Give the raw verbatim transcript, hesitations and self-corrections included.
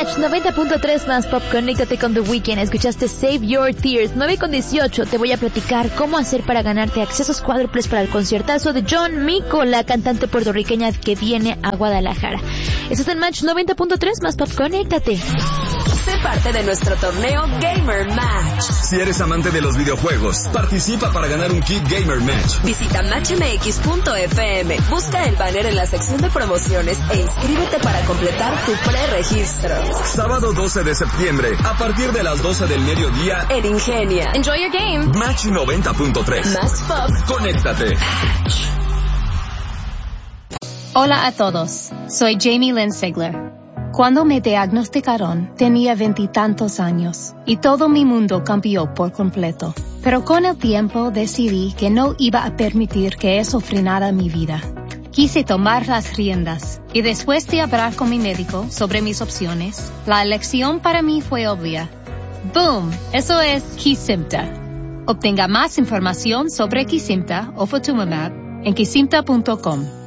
Match noventa punto tres más Pop. Conéctate con The Weeknd. Escuchaste Save Your Tears. nueve con dieciocho. Te voy a platicar cómo hacer para ganarte accesos cuádruples para el conciertazo de John Mico, la cantante puertorriqueña que viene a Guadalajara. Estás en Match noventa punto tres más Pop. Conéctate. Sé parte de nuestro torneo Gamer Match. Si eres amante de los videojuegos, participa para ganar un kit Gamer Match. Visita match m x punto f m, busca el banner en la sección de promociones e inscríbete para completar tu pre-registro. Sábado doce de septiembre, a partir de las doce del mediodía, en Ingenia. Enjoy your game. Match noventa punto tres. Más Pop. Conéctate. Hola a todos, soy Jamie Lynn Sigler. Cuando me diagnosticaron, tenía veintitantos años y todo mi mundo cambió por completo. Pero con el tiempo decidí que no iba a permitir que eso frenara mi vida. Quise tomar las riendas y después de hablar con mi médico sobre mis opciones, la elección para mí fue obvia. ¡Boom! Eso es Kesimpta. Obtenga más información sobre Kesimpta o Ofatumumab en kesimpta punto com.